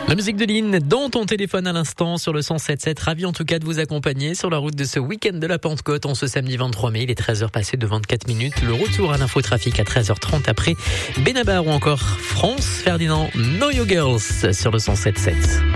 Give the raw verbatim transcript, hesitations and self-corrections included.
La musique de Lynn dans ton téléphone à l'instant sur le cent sept sept. Ravi en tout cas de vous accompagner sur la route de ce week-end de la Pentecôte en ce samedi vingt-trois mai. Il est treize heures passées de vingt-quatre minutes. Le retour à l'infotrafic à treize heures trente après Benabar ou encore France Ferdinand Know Your Girls sur le cent sept sept.